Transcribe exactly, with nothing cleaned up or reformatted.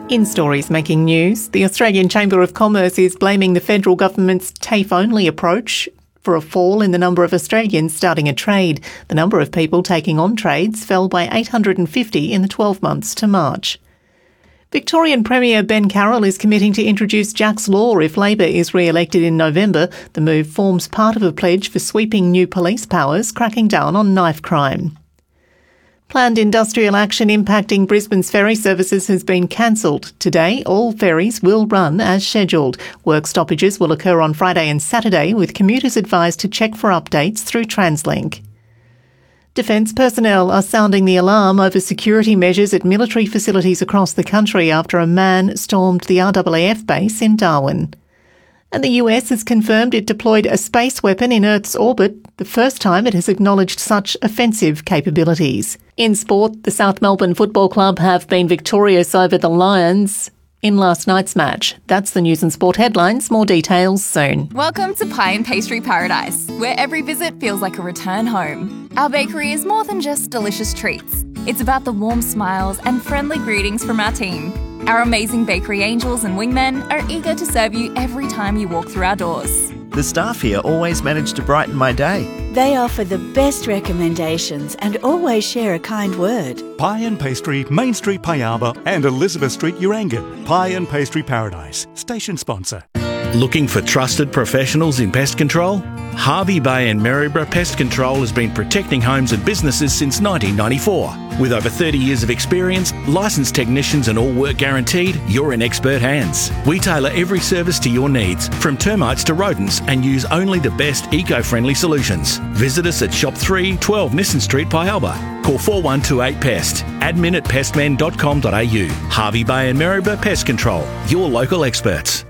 In stories making news, the Australian Chamber of Commerce is blaming the federal government's TAFE-only approach for a fall in the number of Australians starting a trade. The number of people taking on trades fell by eight hundred fifty in the twelve months to March. Victorian Premier Ben Carroll is committing to introduce Jack's Law if Labor is re-elected in November. The move forms part of a pledge for sweeping new police powers, cracking down on knife crime. Planned industrial action impacting Brisbane's ferry services has been cancelled. Today, all ferries will run as scheduled. Work stoppages will occur on Friday and Saturday, with commuters advised to check for updates through TransLink. Defence personnel are sounding the alarm over security measures at military facilities across the country after a man stormed the R A A F base in Darwin. And the U S has confirmed it deployed a space weapon in Earth's orbit, the first time it has acknowledged such offensive capabilities. In sport, the South Melbourne Football Club have been victorious over the Lions in last night's match. That's the news and sport headlines. More details soon. Welcome to Pie and Pastry Paradise, where every visit feels like a return home. Our bakery is more than just delicious treats. It's about the warm smiles and friendly greetings from our team. Our amazing bakery angels and wingmen are eager to serve you every time you walk through our doors. The staff here always manage to brighten my day. They offer the best recommendations and always share a kind word. Pie and Pastry, Main Street, Pialba and Elizabeth Street, Urangan. Pie and Pastry Paradise, station sponsor. Looking for trusted professionals in pest control? Harvey Bay and Maryborough Pest Control has been protecting homes and businesses since nineteen ninety-four. With over thirty years of experience, licensed technicians and all work guaranteed, you're in expert hands. We tailor every service to your needs, from termites to rodents, and use only the best eco-friendly solutions. Visit us at Shop three, twelve Nissen Street, Pialba. Call four one two eight PEST. Admin at pestmen dot com dot a u. Harvey Bay and Maryborough Pest Control, your local experts.